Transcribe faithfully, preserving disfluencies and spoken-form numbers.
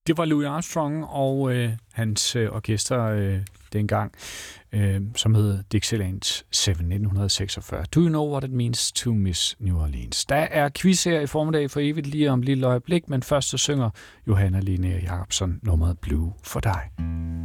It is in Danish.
Det var Louis Armstrong og øh, hans øh, orkester øh, dengang, øh, som hed Dixieland syv nitten seksogfyrre. Do you know what it means to miss New Orleans? Der er quiz her i formiddag for evigt lige om et lille øjeblik, men først så synger Johanna Linnea Jacobsen nummeret Blue for dig.